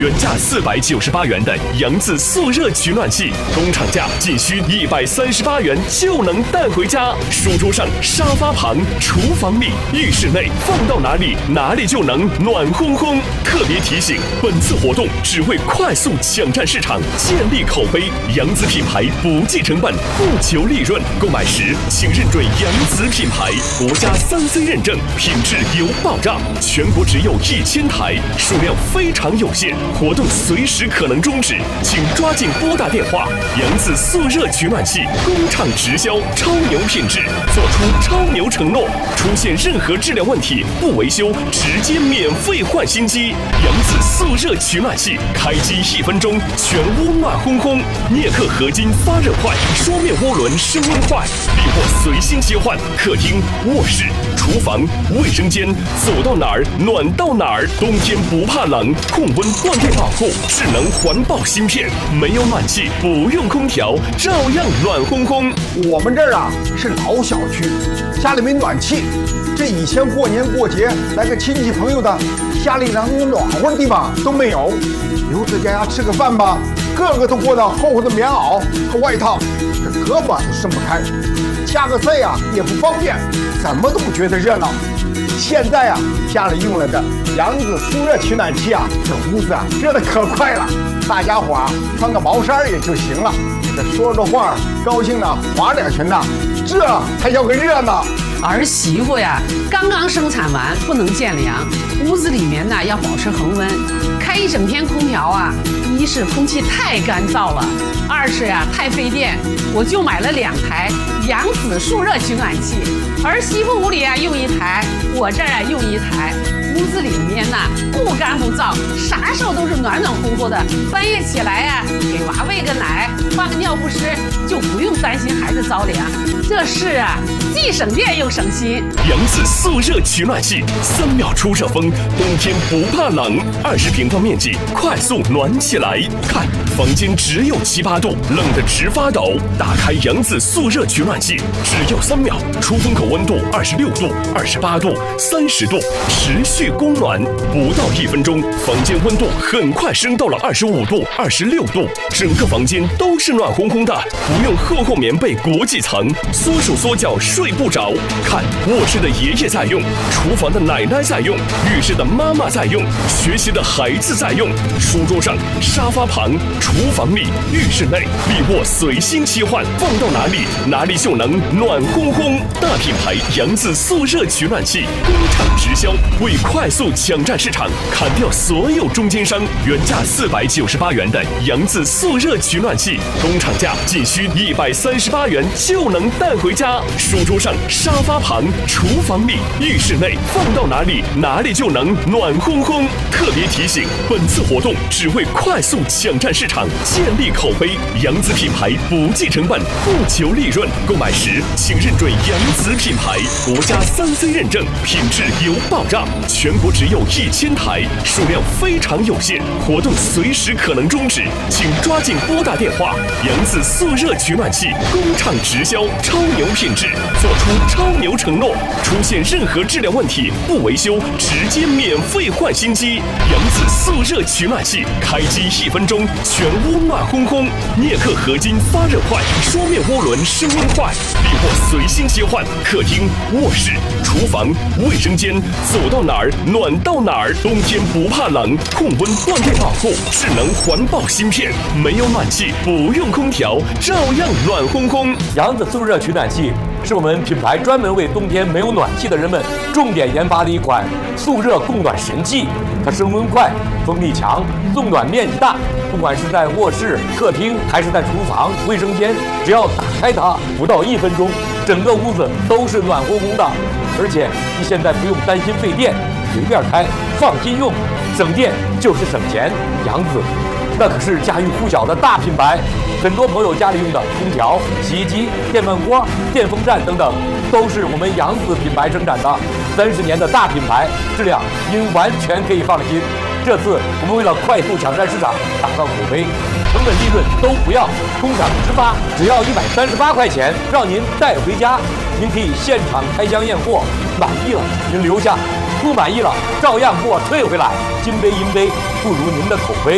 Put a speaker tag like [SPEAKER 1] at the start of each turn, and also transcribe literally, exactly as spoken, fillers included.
[SPEAKER 1] 原价四百九十八元的扬子速热取暖器，工厂价仅需一百三十八元就能带回家。书桌上、沙发旁、厨房里、浴室内，放到哪里哪里就能暖烘烘。特别提醒，本次活动只为快速抢占市场、建立口碑。扬子品牌不计成本，不求利润。购买时请认准扬子品牌，国家三 C 认证，品质有保障。全国只有一千台，数量非常有限。活动随时可能终止，请抓紧拨打电话。扬子速热取暖器，工厂直销，超牛品质，做出超牛承诺。出现任何质量问题，不维修，直接免费换新机。扬子速热取暖器，开机一分钟，全屋暖烘烘。镍克合金发热坏，桌面涡轮升温坏，力货随心切换。客厅、卧室、厨房、卫生间，走到哪儿暖到哪儿。冬天不怕冷，控温断电保护，智能环抱芯片，没有暖气，不用空调，照样暖烘烘。
[SPEAKER 2] 我们这儿啊是老小区，家里没暖气，这以前过年过节来个亲戚朋友的，家里连个暖和的地方都没有。留在家吃个饭吧，个个都裹到厚厚的棉袄和外套，这胳膊都伸不开，加个菜啊也不方便，怎么都不觉得热闹。现在啊，家里用了的扬子速热取暖器啊，这屋子啊热得可快了，大家伙啊穿个毛衫也就行了，这说着话高兴的划两拳呐，这才叫个热闹。
[SPEAKER 3] 儿媳妇呀，刚刚生产完不能见凉，屋子里面呢要保持恒温，开一整天空调啊，一是空气太干燥了，二是呀太费电，我就买了两台扬子速热取暖器，儿媳妇屋里啊用一台，我这儿啊用一台。屋子里面呢不干不燥，啥时候都是暖暖乎乎的。半夜起来呀、啊，给娃喂个奶，换个尿不湿，就不用担心孩子着凉。这是啊，既省电又省心。
[SPEAKER 1] 扬子速热取暖器，三秒出热风，冬天不怕冷。二十平方面积，快速暖起来。看，房间只有七八度，冷得直发抖。打开扬子速热取暖器，只要三秒，出风口温度二十六度、二十八度、三十度，持续供暖，不到一分钟，房间温度很快升到了二十五度、二十六度，整个房间都是暖烘烘的，不用厚厚棉被裹几层，缩手缩脚睡不着。看，卧室的爷爷在用，厨房的奶奶在用，浴室的妈妈在用，学习的孩子在用，书桌上、沙发旁、厨房里、浴室内，力握随心切换，放到哪里哪里就能暖烘烘。大品牌扬子速热取暖器，工厂直销，为快速抢占市场，砍掉所有中间商。原价四百九十八元的扬子速热取暖器，工厂价仅需一百三十八元就能带回家。书桌上、沙发旁、厨房里、浴室内，放到哪里哪里就能暖烘烘。特别提醒，本次活动只为快速抢占市场、建立口碑。扬子品牌不计成本，不求利润。购买时请认准扬子品牌，国家三 C 认证，品质有保障。全国只有一千台，数量非常有限，活动随时可能终止，请抓紧拨打电话。扬子速热取暖器，工厂直销，超牛品质，做出超牛承诺。出现任何质量问题，不维修，直接免费换新机。扬子速热取暖器，开机一分钟，全屋暖烘烘。镍克合金发热坏，桌面涡轮升温坏，力货随心切换。客厅、卧室、厨房、卫生间，走到哪儿暖到哪儿。冬天不怕冷，控温断电保护，智能环抱芯片，没有暖气，不用空调，照样暖烘烘。
[SPEAKER 4] 扬子速热取暖器是我们品牌专门为冬天没有暖气的人们重点研发的一款速热供暖神器。它升温快，风力强，送暖面积大。不管是在卧室、客厅，还是在厨房、卫生间，只要打开它，不到一分钟，整个屋子都是暖烘烘的。而且你现在不用担心费电，随便开，放心用，省电就是省钱。扬子那可是家喻户晓的大品牌，很多朋友家里用的空调、洗衣机、电饭锅、电风扇等等，都是我们扬子品牌生产的。三十年的大品牌，质量您完全可以放心。这次我们为了快速抢占市场，打造口碑，成本利润都不要，工厂直发，只要一百三十八块钱，让您带回家。您可以现场开箱验货，满意了您留下，不满意了照样给我退回来。金杯银杯不如您的口碑。